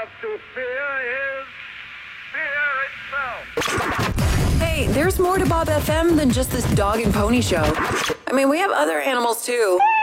have to fear is fear itself. Hey, there's more to Bob FM than just this dog and pony show. I mean, we have other animals too.